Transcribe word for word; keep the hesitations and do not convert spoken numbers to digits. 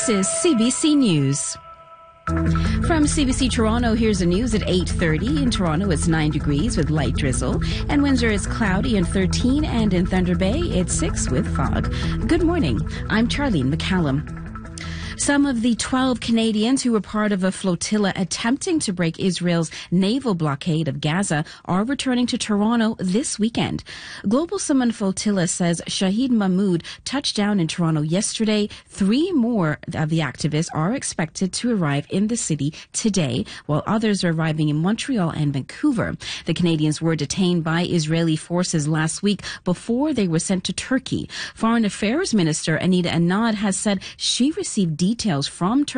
This is C B C News. From C B C Toronto, here's the news at eight thirty. In Toronto, it's nine degrees with light drizzle. And Windsor, it's cloudy and thirteen. And in Thunder Bay, it's six with fog. Good morning. I'm Charlene McCallum. Some of the twelve Canadians who were part of a flotilla attempting to break Israel's naval blockade of Gaza are returning to Toronto this weekend. Global Summon Flotilla says Shahid Mahmoud touched down in Toronto yesterday. Three more of the activists are expected to arrive in the city today, while others are arriving in Montreal and Vancouver. The Canadians were detained by Israeli forces last week before they were sent to Turkey. Foreign Affairs Minister Anita Anand has said she received details from Turkey